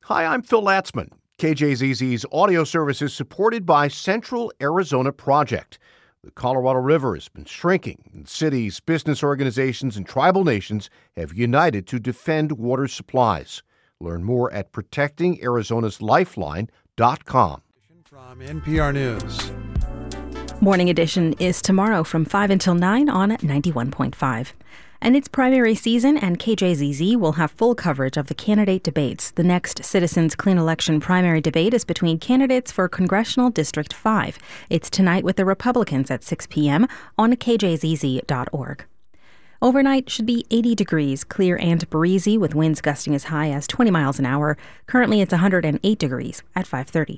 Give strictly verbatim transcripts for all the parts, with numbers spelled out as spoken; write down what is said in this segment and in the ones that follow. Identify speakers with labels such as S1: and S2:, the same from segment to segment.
S1: Hi, I'm Phil Latzman. K J Z Z's audio service is supported by Central Arizona Project. The Colorado River has been shrinking, and cities, business organizations, and tribal nations have united to defend water supplies. Learn more at protecting arizonas lifeline dot com.
S2: From N P R News.
S3: Morning Edition is tomorrow from five until nine on ninety-one point five. And it's primary season, and K J Z Z will have full coverage of the candidate debates. The next Citizens Clean Election primary debate is between candidates for Congressional District five. It's tonight with the Republicans at six p.m. on K J Z Z dot org. Overnight should be eighty degrees, clear and breezy, with winds gusting as high as twenty miles an hour. Currently, it's one hundred eight degrees at five thirty.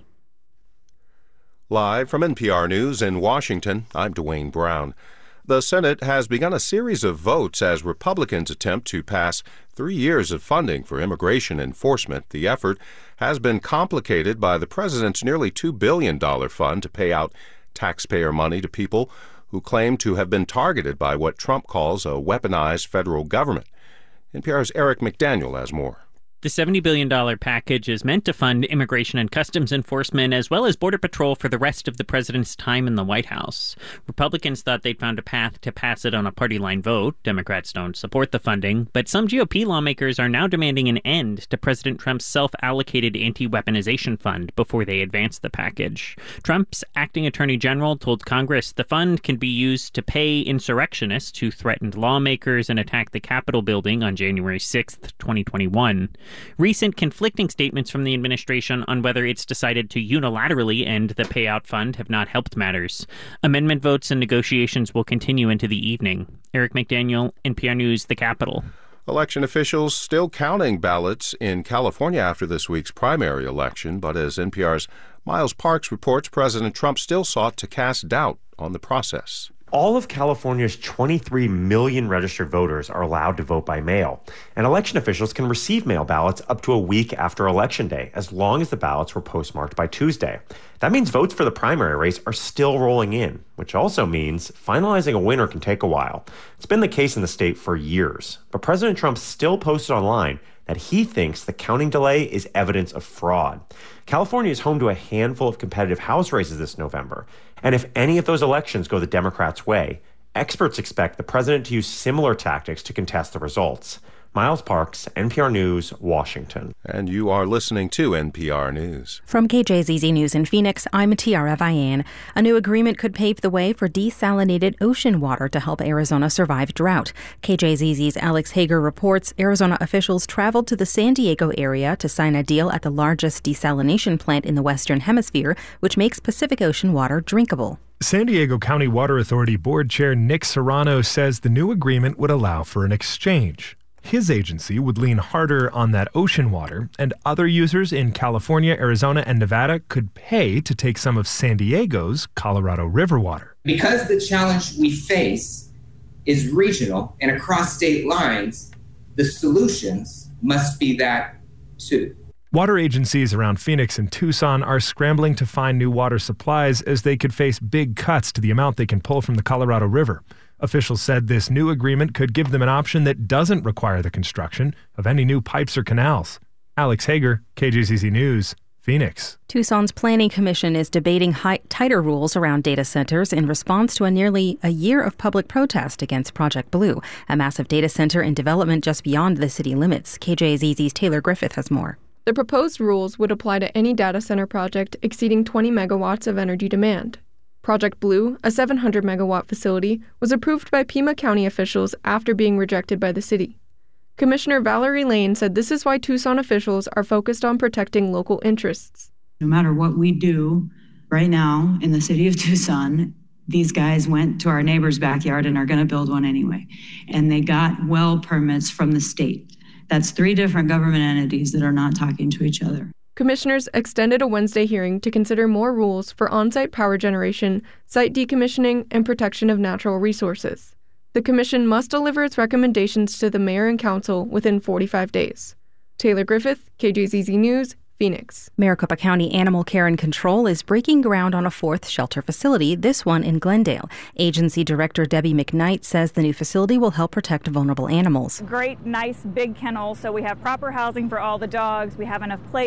S4: Live from N P R News in Washington, I'm Dwayne Brown. The Senate has begun a series of votes as Republicans attempt to pass three years of funding for immigration enforcement. The effort has been complicated by the president's nearly two billion dollars fund to pay out taxpayer money to people who claim to have been targeted by what Trump calls a weaponized federal government. N P R's Eric McDaniel has more.
S5: The seventy billion dollars package is meant to fund immigration and customs enforcement as well as Border Patrol for the rest of the president's time in the White House. Republicans thought they'd found a path to pass it on a party line vote. Democrats don't support the funding, but some G O P lawmakers are now demanding an end to President Trump's self-allocated anti-weaponization fund before they advance the package. Trump's acting attorney general told Congress the fund can be used to pay insurrectionists who threatened lawmakers and attacked the Capitol building on January sixth, twenty twenty-one. Recent conflicting statements from the administration on whether it's decided to unilaterally end the payout fund have not helped matters. Amendment votes and negotiations will continue into the evening. Eric McDaniel, N P R News, The Capitol.
S4: Election officials still counting ballots in California after this week's primary election, but as N P R's Miles Parks reports, President Trump still sought to cast doubt on the process.
S6: All of California's twenty-three million registered voters are allowed to vote by mail, and election officials can receive mail ballots up to a week after Election Day, as long as the ballots were postmarked by Tuesday. That means votes for the primary race are still rolling in, which also means finalizing a winner can take a while. It's been the case in the state for years, but President Trump still posted online that he thinks the counting delay is evidence of fraud. California is home to a handful of competitive House races this November, and if any of those elections go the Democrats' way, experts expect the president to use similar tactics to contest the results. Miles Parks, N P R News, Washington.
S4: And you are listening to N P R News.
S3: From K J Z Z News in Phoenix, I'm Tiara Vian. A new agreement could pave the way for desalinated ocean water to help Arizona survive drought. K J Z Z's Alex Hager reports Arizona officials traveled to the San Diego area to sign a deal at the largest desalination plant in the Western Hemisphere, which makes Pacific Ocean water drinkable.
S7: San Diego County Water Authority Board Chair Nick Serrano says the new agreement would allow for an exchange. His agency would lean harder on that ocean water, and other users in California, Arizona, and Nevada could pay to take some of San Diego's Colorado River water.
S8: Because the challenge we face is regional and across state lines, the solutions must be that too.
S7: Water agencies around Phoenix and Tucson are scrambling to find new water supplies as they could face big cuts to the amount they can pull from the Colorado River. Officials said this new agreement could give them an option that doesn't require the construction of any new pipes or canals. Alex Hager, K J Z Z News, Phoenix.
S3: Tucson's Planning Commission is debating high, tighter rules around data centers in response to a nearly a year of public protest against Project Blue, a massive data center in development just beyond the city limits. K J Z Z's Taylor Griffith has more.
S9: The proposed rules would apply to any data center project exceeding twenty megawatts of energy demand. Project Blue, a seven hundred megawatt facility, was approved by Pima County officials after being rejected by the city. Commissioner Valerie Lane said this is why Tucson officials are focused on protecting local interests.
S10: No matter what we do right now in the city of Tucson, these guys went to our neighbor's backyard and are going to build one anyway. And they got well permits from the state. That's three different government entities that are not talking to each other.
S9: Commissioners extended a Wednesday hearing to consider more rules for on-site power generation, site decommissioning, and protection of natural resources. The commission must deliver its recommendations to the mayor and council within forty-five days. Taylor Griffith, K J Z Z News, Phoenix.
S3: Maricopa County Animal Care and Control is breaking ground on a fourth shelter facility, this one in Glendale. Agency Director Debbie McKnight says the new facility will help protect vulnerable animals.
S11: Great, nice, big kennel, so we have proper housing for all the dogs. We have enough play